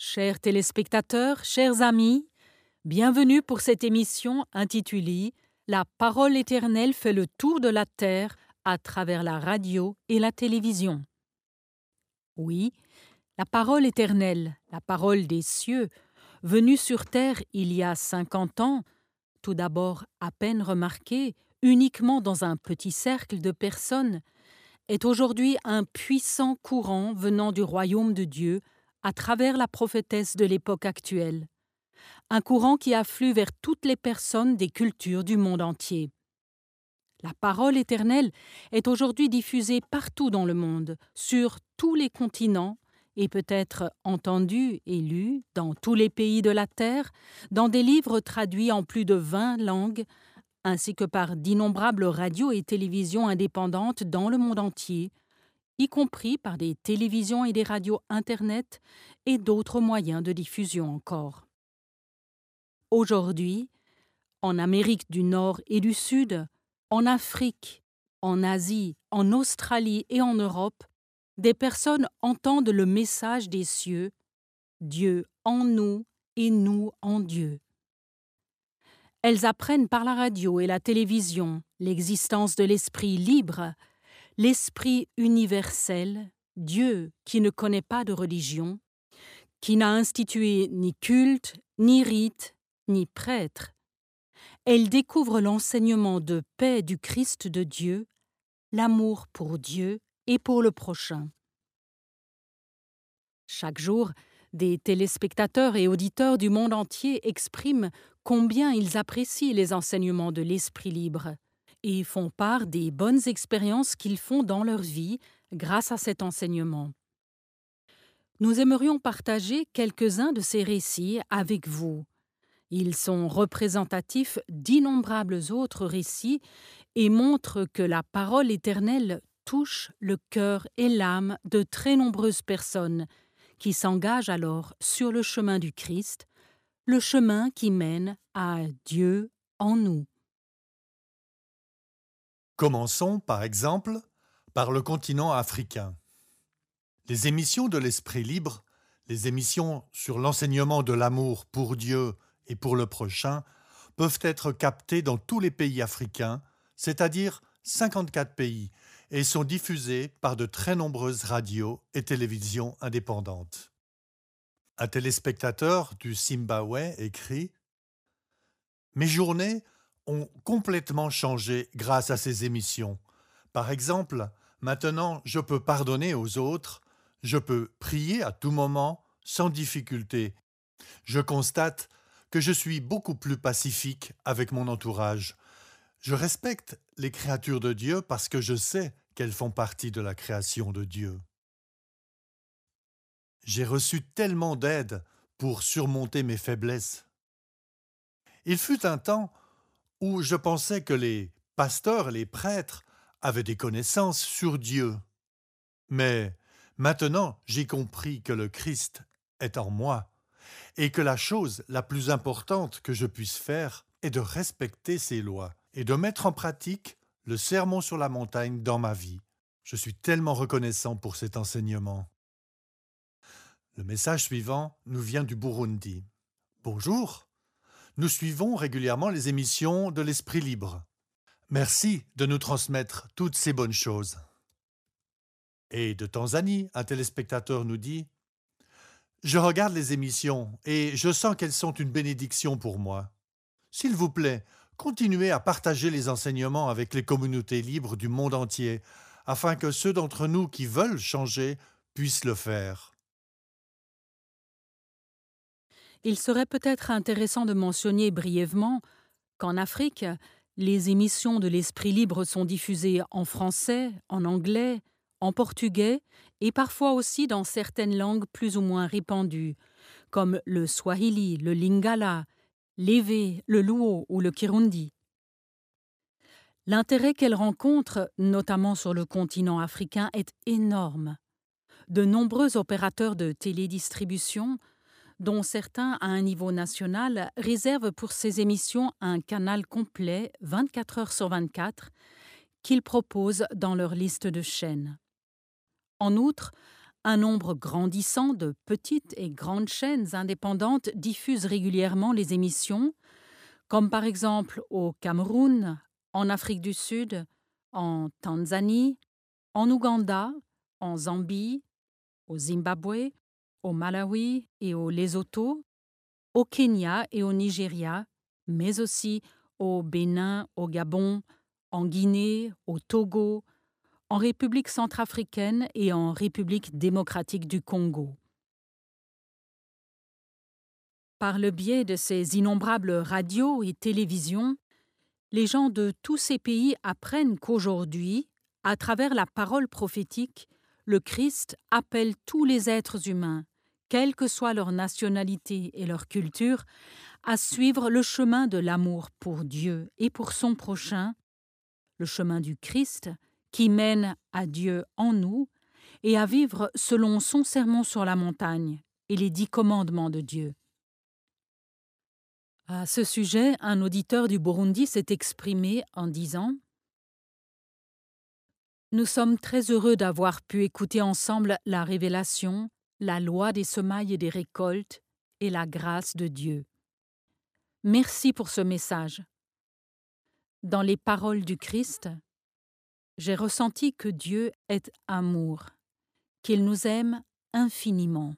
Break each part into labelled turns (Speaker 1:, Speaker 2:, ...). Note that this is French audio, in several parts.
Speaker 1: Chers téléspectateurs, chers amis, bienvenue pour cette émission intitulée La parole éternelle fait le tour de la terre à travers la radio et la télévision. Oui, la parole éternelle, la parole des cieux, venue sur terre il y a 50 ans, tout d'abord à peine remarquée, uniquement dans un petit cercle de personnes, est aujourd'hui un puissant courant venant du royaume de Dieu à travers la prophétesse de l'époque actuelle. Un courant qui afflue vers toutes les personnes des cultures du monde entier. La parole éternelle est aujourd'hui diffusée partout dans le monde, sur tous les continents, et peut être entendue et lue dans tous les pays de la terre, dans des livres traduits en plus de 20 langues, ainsi que par d'innombrables radios et télévisions indépendantes dans le monde entier, y compris par des télévisions et des radios Internet et d'autres moyens de diffusion encore. Aujourd'hui, en Amérique du Nord et du Sud, en Afrique, en Asie, en Australie et en Europe, des personnes entendent le message des cieux, Dieu en nous et nous en Dieu. Elles apprennent par la radio et la télévision l'existence de l'esprit libre, l'esprit universel, Dieu qui ne connaît pas de religion, qui n'a institué ni culte, ni rite, ni prêtre. Elles découvrent l'enseignement de paix du Christ de Dieu, l'amour pour Dieu et pour le prochain. Chaque jour, des téléspectateurs et auditeurs du monde entier expriment combien ils apprécient les enseignements de l'Esprit libre et font part des bonnes expériences qu'ils font dans leur vie grâce à cet enseignement. Nous aimerions partager quelques-uns de ces récits avec vous. Ils sont représentatifs d'innombrables autres récits et montrent que la parole éternelle touche le cœur et l'âme de très nombreuses personnes qui s'engagent alors sur le chemin du Christ, le chemin qui mène à Dieu en nous.
Speaker 2: Commençons, par exemple, par le continent africain. Les émissions de l'Esprit libre, les émissions sur l'enseignement de l'amour pour Dieu et pour le prochain, peuvent être captées dans tous les pays africains, c'est-à-dire 54 pays, et sont diffusées par de très nombreuses radios et télévisions indépendantes. Un téléspectateur du Zimbabwe écrit « Mes journées ont complètement changé grâce à ces émissions. Par exemple, maintenant je peux pardonner aux autres, je peux prier à tout moment sans difficulté. Je constate que je suis beaucoup plus pacifique avec mon entourage. Je respecte les créatures de Dieu parce que je sais qu'elles font partie de la création de Dieu. J'ai reçu tellement d'aide pour surmonter mes faiblesses. Il fut un temps où je pensais que les pasteurs et les prêtres avaient des connaissances sur Dieu. Mais maintenant, j'ai compris que le Christ est en moi et que la chose la plus importante que je puisse faire est de respecter ses lois et de mettre en pratique le sermon sur la montagne dans ma vie. Je suis tellement reconnaissant pour cet enseignement. Le message suivant nous vient du Burundi. Bonjour, nous suivons régulièrement les émissions de l'Esprit libre. Merci de nous transmettre toutes ces bonnes choses. Et de Tanzanie, un téléspectateur nous dit « Je regarde les émissions et je sens qu'elles sont une bénédiction pour moi. S'il vous plaît, continuez à partager les enseignements avec les communautés libres du monde entier afin que ceux d'entre nous qui veulent changer puissent le faire. »
Speaker 1: Il serait peut-être intéressant de mentionner brièvement qu'en Afrique, les émissions de l'Esprit libre sont diffusées en français, en anglais, en portugais et parfois aussi dans certaines langues plus ou moins répandues, comme le swahili, le lingala, l'évé, le luo ou le kirundi. L'intérêt qu'elles rencontrent, notamment sur le continent africain, est énorme. De nombreux opérateurs de télédistribution, dont certains à un niveau national, réservent pour ces émissions un canal complet 24 heures sur 24 qu'ils proposent dans leur liste de chaînes. En outre, Un nombre grandissant de petites et grandes chaînes indépendantes diffusent régulièrement les émissions, comme par exemple au Cameroun, en Afrique du Sud, en Tanzanie, en Ouganda, en Zambie, au Zimbabwe, au Malawi et au Lesotho, au Kenya et au Nigeria, mais aussi au Bénin, au Gabon, en Guinée, au Togo, en République centrafricaine et en République démocratique du Congo. Par le biais de ces innombrables radios et télévisions, les gens de tous ces pays apprennent qu'aujourd'hui, à travers la parole prophétique, le Christ appelle tous les êtres humains, quelle que soit leur nationalité et leur culture, à suivre le chemin de l'amour pour Dieu et pour son prochain, le chemin du Christ qui mène à Dieu en nous et à vivre selon son sermon sur la montagne et les 10 commandements de Dieu. À ce sujet, un auditeur du Burundi s'est exprimé en disant « Nous sommes très heureux d'avoir pu écouter ensemble la révélation, la loi des semailles et des récoltes et la grâce de Dieu. Merci pour ce message. Dans les paroles du Christ, j'ai ressenti que Dieu est amour, qu'il nous aime infiniment.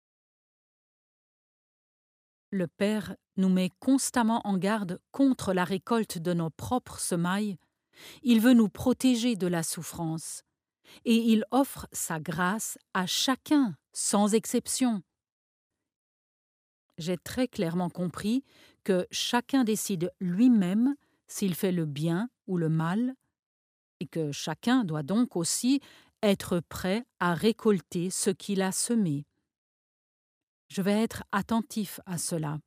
Speaker 1: Le Père nous met constamment en garde contre la récolte de nos propres semailles. Il veut nous protéger de la souffrance et il offre sa grâce à chacun, sans exception. J'ai très clairement compris que chacun décide lui-même s'il fait le bien ou le mal et que chacun doit donc aussi être prêt à récolter ce qu'il a semé. Je vais être attentif à cela.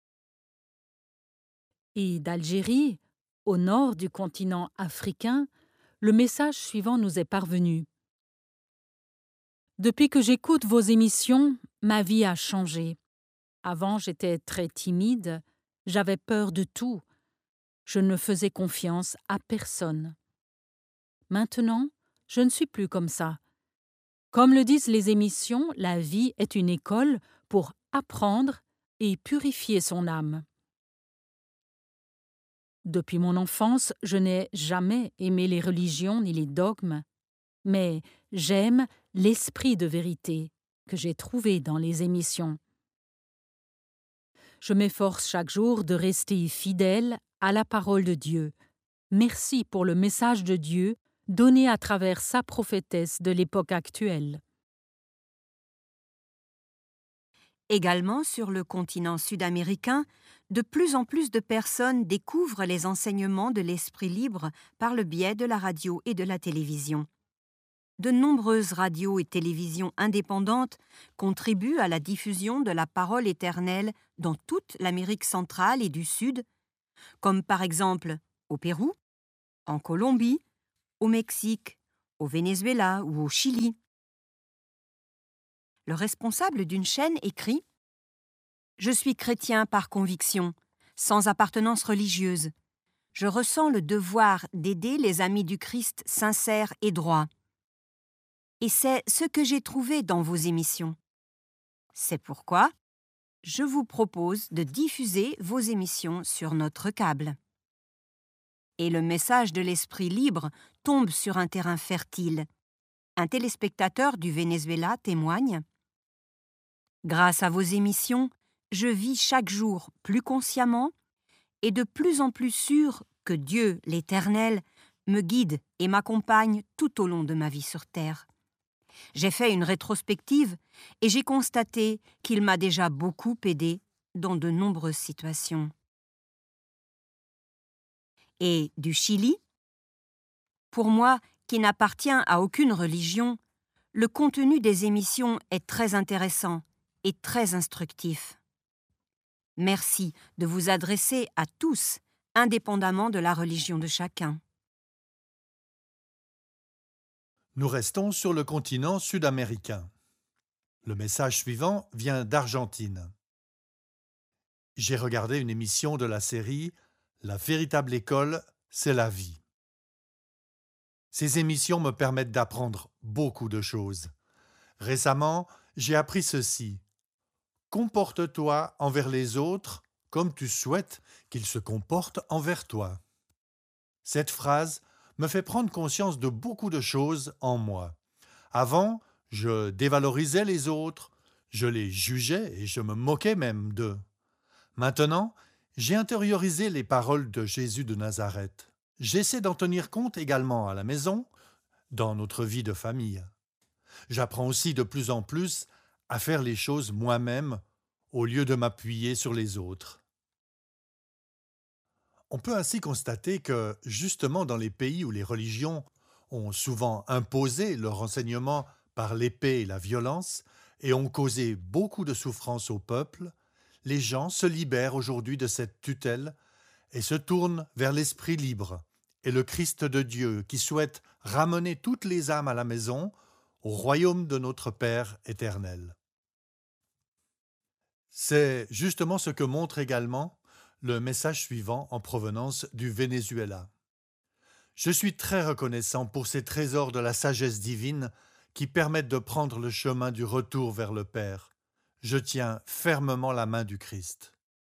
Speaker 1: Et d'Algérie, au nord du continent africain, le message suivant nous est parvenu. Depuis que j'écoute vos émissions, ma vie a changé. Avant, j'étais très timide, j'avais peur de tout. Je ne faisais confiance à personne. Maintenant, je ne suis plus comme ça. Comme le disent les émissions, la vie est une école pour apprendre et purifier son âme. Depuis mon enfance, je n'ai jamais aimé les religions ni les dogmes, mais j'aime l'esprit de vérité que j'ai trouvé dans les émissions. Je m'efforce chaque jour de rester fidèle à la parole de Dieu. Merci pour le message de Dieu donné à travers sa prophétesse de l'époque actuelle.
Speaker 3: Également sur le continent sud-américain, de plus en plus de personnes découvrent les enseignements de l'esprit libre par le biais de la radio et de la télévision. De nombreuses radios et télévisions indépendantes contribuent à la diffusion de la parole éternelle dans toute l'Amérique centrale et du Sud, comme par exemple au Pérou, en Colombie, au Mexique, au Venezuela ou au Chili. Le responsable d'une chaîne écrit « Je suis chrétien par conviction, sans appartenance religieuse. Je ressens le devoir d'aider les amis du Christ sincères et droits. Et c'est ce que j'ai trouvé dans vos émissions. C'est pourquoi je vous propose de diffuser vos émissions sur notre câble. » Et le message de l'esprit libre tombe sur un terrain fertile. Un téléspectateur du Venezuela témoigne « Grâce à vos émissions, je vis chaque jour plus consciemment et de plus en plus sûr que Dieu, l'Éternel, me guide et m'accompagne tout au long de ma vie sur Terre. J'ai fait une rétrospective et j'ai constaté qu'il m'a déjà beaucoup aidé dans de nombreuses situations. » Et du Chili ? Pour moi, qui n'appartient à aucune religion, le contenu des émissions est très intéressant et très instructif. Merci de vous adresser à tous, indépendamment de la religion de chacun.
Speaker 2: Nous restons sur le continent sud-américain. Le message suivant vient d'Argentine. J'ai regardé une émission de la série « La véritable école, c'est la vie ». Ces émissions me permettent d'apprendre beaucoup de choses. Récemment, j'ai appris ceci. Comporte-toi envers les autres comme tu souhaites qu'ils se comportent envers toi. Cette phrase me fait prendre conscience de beaucoup de choses en moi. Avant, je dévalorisais les autres, je les jugeais et je me moquais même d'eux. Maintenant, j'ai intériorisé les paroles de Jésus de Nazareth. J'essaie d'en tenir compte également à la maison, dans notre vie de famille. J'apprends aussi de plus en plus à faire les choses moi-même au lieu de m'appuyer sur les autres. On peut ainsi constater que, justement dans les pays où les religions ont souvent imposé leur enseignement par l'épée et la violence et ont causé beaucoup de souffrance au peuple, les gens se libèrent aujourd'hui de cette tutelle et se tournent vers l'esprit libre et le Christ de Dieu qui souhaite ramener toutes les âmes à la maison, au royaume de notre Père éternel. C'est justement ce que montre également le message suivant en provenance du Venezuela. Je suis très reconnaissant pour ces trésors de la sagesse divine qui permettent de prendre le chemin du retour vers le Père. Je tiens fermement la main du Christ.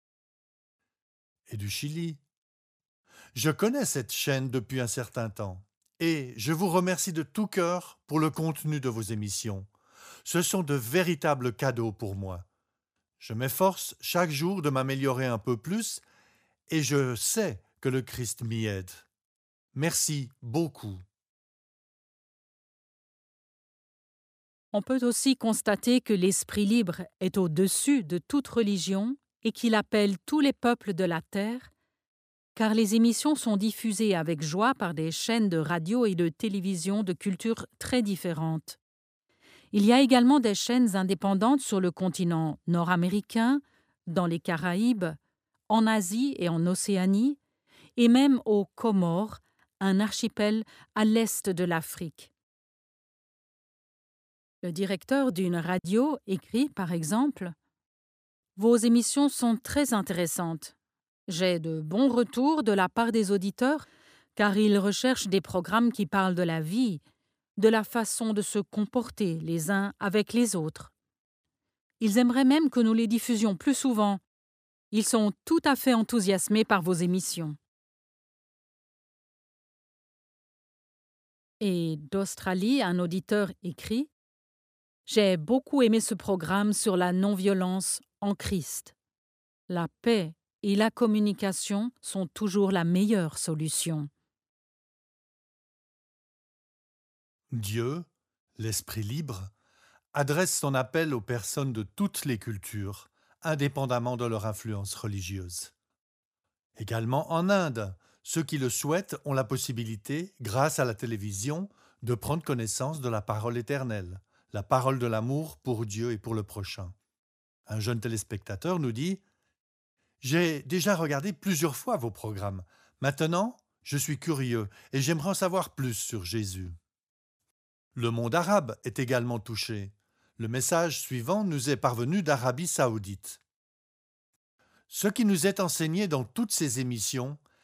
Speaker 2: Et du Chili. Je connais cette chaîne depuis un certain temps et je vous remercie de tout cœur pour le contenu de vos émissions. Ce sont de véritables cadeaux pour moi. Je m'efforce chaque jour de m'améliorer un peu plus et je sais que le Christ m'y aide. Merci beaucoup.
Speaker 1: On peut aussi constater que l'esprit libre est au-dessus de toute religion et qu'il appelle tous les peuples de la terre, car les émissions sont diffusées avec joie par des chaînes de radio et de télévision de cultures très différentes. Il y a également des chaînes indépendantes sur le continent nord-américain, dans les Caraïbes, en Asie et en Océanie, et même aux Comores, un archipel à l'est de l'Afrique. Le directeur d'une radio écrit, par exemple, « Vos émissions sont très intéressantes. J'ai de bons retours de la part des auditeurs, car ils recherchent des programmes qui parlent de la vie, de la façon de se comporter les uns avec les autres. Ils aimeraient même que nous les diffusions plus souvent. Ils sont tout à fait enthousiasmés par vos émissions. » Et d'Australie, un auditeur écrit « J'ai beaucoup aimé ce programme sur la non-violence en Christ. La paix et la communication sont toujours la meilleure solution. »
Speaker 2: Dieu, l'Esprit libre, adresse son appel aux personnes de toutes les cultures, indépendamment de leur influence religieuse. Également en Inde, ceux qui le souhaitent ont la possibilité, grâce à la télévision, de prendre connaissance de la parole éternelle, la parole de l'amour pour Dieu et pour le prochain. Un jeune téléspectateur nous dit « J'ai déjà regardé plusieurs fois vos programmes. Maintenant, je suis curieux et j'aimerais en savoir plus sur Jésus. » Le monde arabe est également touché. Le message suivant nous est parvenu d'Arabie saoudite. Ce qui nous est enseigné dans toutes ces émissions